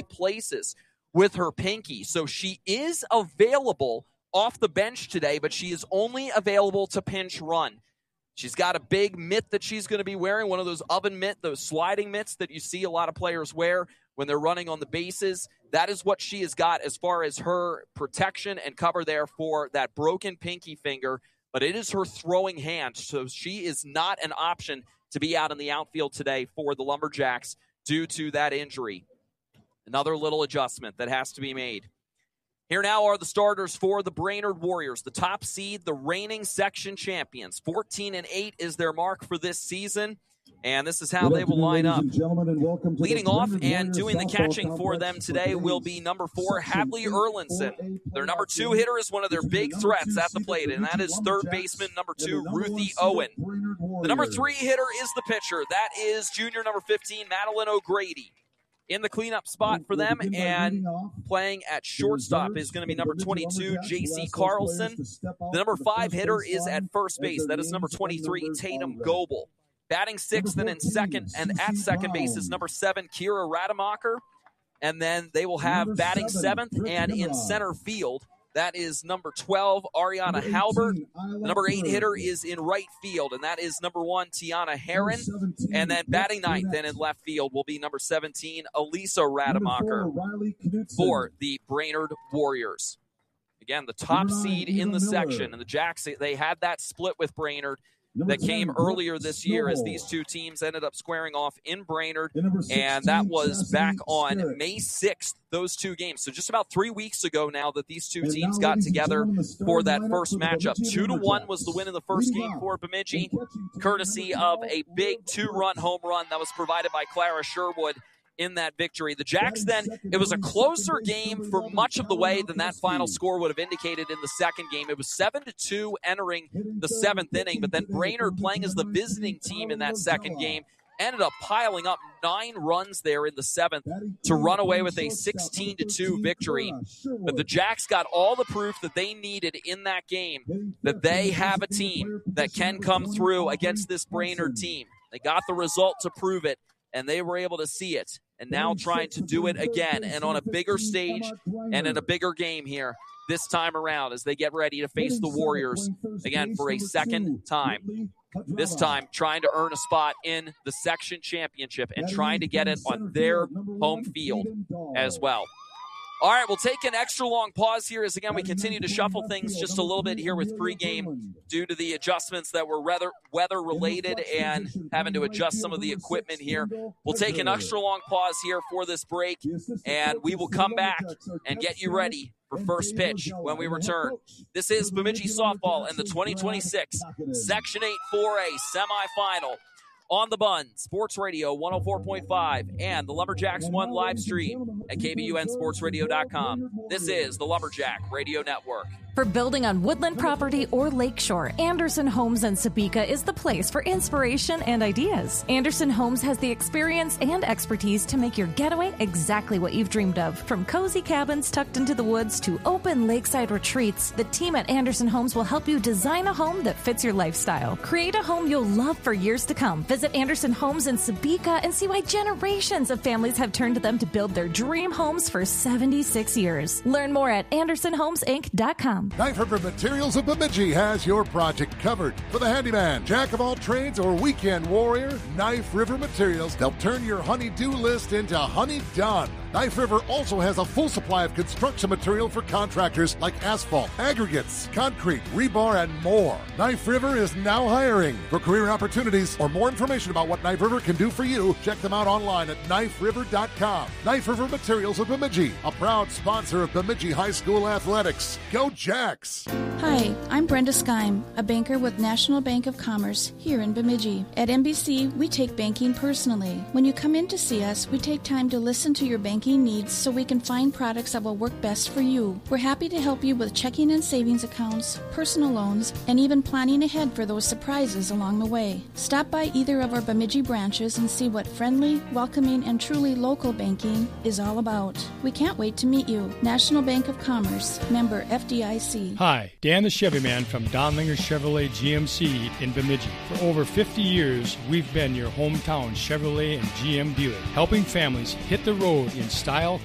places with her pinky. So she is available off the bench today, but she is only available to pinch run. She's got a big mitt that she's going to be wearing, one of those oven mitt, those sliding mitts that you see a lot of players wear when they're running on the bases. That is what she has got as far as her protection and cover there for that broken pinky finger. But it is her throwing hand, so she is not an option to be out in the outfield today for the Lumberjacks due to that injury. Another little adjustment that has to be made. Here now are the starters for the Brainerd Warriors, the top seed, the reigning section champions. 14-8 is their mark for this season, and this is how they will line up. Leading off and doing the catching for them today will be number 4, Hadley Erlinson. Their number 2 hitter is one of their big threats at the plate, and that is third baseman number 2, Ruthie Owen. The number 3 hitter is the pitcher. That is junior number 15, Madeline O'Grady. In the cleanup spot for them and playing at shortstop is going to be number 22, J.C. Carlson. The number 5 hitter is at first base. That is number 23, Tatum Goebel. Batting sixth and at second base is number 7, Kira Rademacher. And then they will have batting seventh and in center field. That is number 12, Ariana Halbert. The number 8 hitter is in right field, and that is number 1, Tiana Herron. And then batting ninth and in left field will be number 17, Elisa Rademacher for the Brainerd Warriors. Again, the top seed in the section, and the Jacks, they had that split with Brainerd that came earlier this year as these two teams ended up squaring off in Brainerd, and that was back on May 6th, those two games. So just about 3 weeks ago now that these two teams got together for that first matchup. 2-1 was the win in the first game for Bemidji, courtesy of a big 2-run home run that was provided by Clara Sherwood in that victory. The Jacks then, it was a closer game for much of the way than that final score would have indicated in the second game. It was 7-2 entering the seventh inning, but then Brainerd, playing as the visiting team in that second game, ended up piling up 9 runs there in the seventh to run away with a 16-2 victory. But the Jacks got all the proof that they needed in that game, that they have a team that can come through against this Brainerd team. They got the result to prove it, and they were able to see it. And now trying to do it again and on a bigger stage and in a bigger game here this time around as they get ready to face the Warriors again for a second time. This time trying to earn a spot in the section championship and trying to get it on their home field as well. All right, we'll take an extra long pause here as, again, we continue to shuffle things just a little bit here with pregame due to the adjustments that were weather-related and having to adjust some of the equipment here. We'll take an extra long pause here for this break, and we will come back and get you ready for first pitch when we return. This is Bemidji Softball and the 2026 Section 8 4A semifinal. On the Bun, Sports Radio 104.5, and the Lumberjacks One live stream at KBUNSportsRadio.com. This is the Lumberjack Radio Network. For building on woodland property or lakeshore, Anderson Homes in Sebeka is the place for inspiration and ideas. Anderson Homes has the experience and expertise to make your getaway exactly what you've dreamed of. From cozy cabins tucked into the woods to open lakeside retreats, the team at Anderson Homes will help you design a home that fits your lifestyle. Create a home you'll love for years to come. Visit Anderson Homes in Sebeka and see why generations of families have turned to them to build their dream homes for 76 years. Learn more at AndersonHomesInc.com. Knife River Materials of Bemidji has your project covered. For the handyman, jack of all trades, or weekend warrior, Knife River Materials, they'll turn your honey-do list into honey done. Knife River also has a full supply of construction material for contractors like asphalt, aggregates, concrete, rebar, and more. Knife River is now hiring. For career opportunities or more information about what Knife River can do for you, check them out online at kniferiver.com. Knife River Materials of Bemidji, a proud sponsor of Bemidji High School Athletics. Go Jacks! Hi, I'm Brenda Skeim, a banker with National Bank of Commerce here in Bemidji. At NBC, we take banking personally. When you come in to see us, we take time to listen to your banking needs so we can find products that will work best for you. We're happy to help you with checking and savings accounts, personal loans, and even planning ahead for those surprises along the way. Stop by either of our Bemidji branches and see what friendly, welcoming, and truly local banking is all about. We can't wait to meet you. National Bank of Commerce, member FDIC. Hi, Dan the Chevy Man from Donlinger Chevrolet GMC in Bemidji. For over 50 years, we've been your hometown Chevrolet and GM dealer, helping families hit the road in style,